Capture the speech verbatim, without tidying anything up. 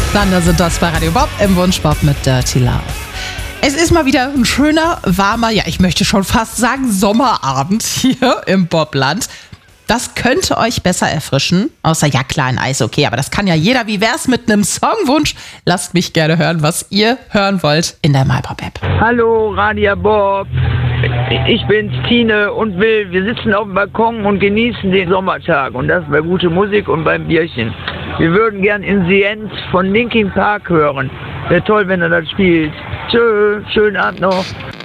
Thunder sind das bei Radio Bob im Wunschbob mit Dirty Love. Es ist mal wieder ein schöner, warmer, ja, ich möchte schon fast sagen Sommerabend hier im Bobland. Das könnte euch besser erfrischen, außer ja klar, ein Eis, okay, aber das kann ja jeder. Wie wär's mit einem Songwunsch? Lasst mich gerne hören, was ihr hören wollt in der MyBob-App. Hallo, Radio Bob. Ich bin's, Tine und Will. Wir sitzen auf dem Balkon und genießen den Sommertag und das bei guter Musik und beim Bierchen. Wir würden gern In the End von Linkin Park hören. Wäre toll, wenn er das spielt. Tschö, schönen Abend noch.